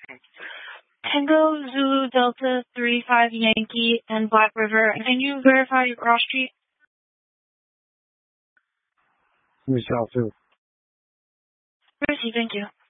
Tango Zulu Delta 35 Yankee and Black River. Can you verify your cross street? We shall too. Proceed, thank you.